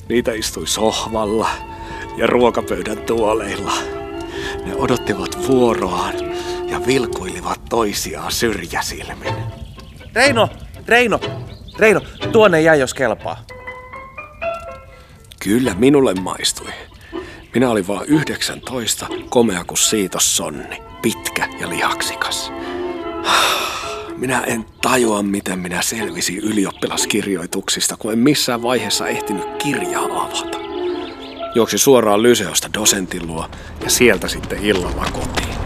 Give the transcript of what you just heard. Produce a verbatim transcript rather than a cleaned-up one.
Niitä istui sohvalla ja ruokapöydän tuoleilla. Ne odottivat vuoroaan ja vilkuilivat toisiaan syrjäsilmin. Reino! Reino! Reino! Tuonne jäi, jos kelpaa. Kyllä minulle maistui. Minä olin vaan yhdeksäntoista, komea kuin siitossonni, pitkä ja lihaksikas. Minä en tajua, miten minä selvisin ylioppilaskirjoituksista, kun en missään vaiheessa ehtinyt kirjaa avata. Juoksi suoraan Lyseosta dosentin luo ja sieltä sitten illalla kotiin.